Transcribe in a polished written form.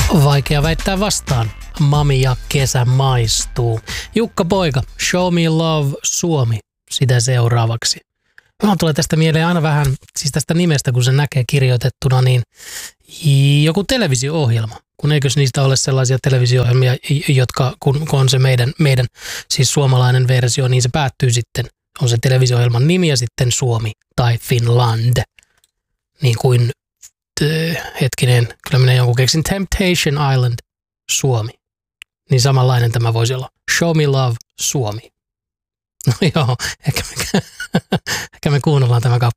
Vaikea väittää vastaan. Mami ja kesä maistuu. Jukka Poika, Show Me Love Suomi, sitä seuraavaksi. Mä tulee tästä mieleen aina vähän, siis tästä nimestä, kun se näkee kirjoitettuna, niin joku televisio-ohjelma. Kun eikös niistä ole sellaisia televisio-ohjelmia, jotka kun on se meidän siis suomalainen versio, niin se päättyy sitten, on se televisio-ohjelman nimi ja sitten Suomi tai Finland. Niin kuin, hetkinen, kyllä minä jonkun keksin, Temptation Island Suomi. Niin samanlainen tämä voisi olla. Show Me Love Suomi. No joo, ehkä me kuunnellaan tämä kappale.